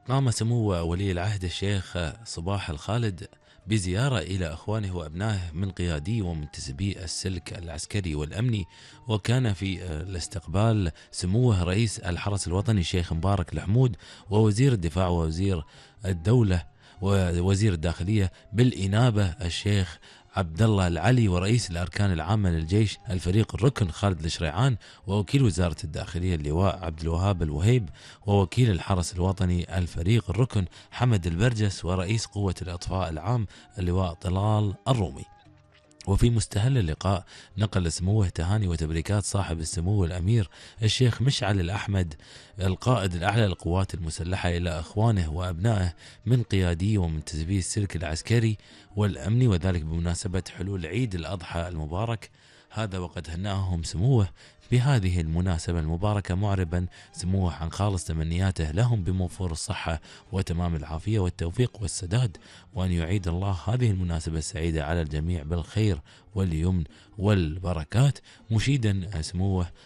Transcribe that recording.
قام سمو ولي العهد الشيخ صباح الخالد بزيارة إلى أخوانه وأبنائه من قيادي ومنتسبي السلك العسكري والأمني، وكان في الاستقبال سموه رئيس الحرس الوطني الشيخ مبارك الحمود، ووزير الدفاع ووزير الدولة ووزير الداخلية بالإنابة الشيخ عبد الله العلي، ورئيس الأركان العامة للجيش الفريق الركن خالد الشريعان، ووكيل وزارة الداخلية اللواء عبد الوهاب الوهيب، ووكيل الحرس الوطني الفريق الركن حمد البرجس، ورئيس قوة الإطفاء العام اللواء طلال الرومي. وفي مستهل اللقاء نقل سموه تهاني وتبريكات صاحب السمو الأمير الشيخ مشعل الأحمد القائد الأعلى للقوات المسلحة إلى أخوانه وأبنائه من قيادي ومنتسبي السلك العسكري والأمني، وذلك بمناسبة حلول عيد الأضحى المبارك هذا، وقد هنأهم سموه بهذه المناسبة المباركة، معربا سموه عن خالص تمنياته لهم بموفور الصحة وتمام العافية والتوفيق والسداد، وأن يعيد الله هذه المناسبة السعيدة على الجميع بالخير واليمن والبركات، مشيدا سموه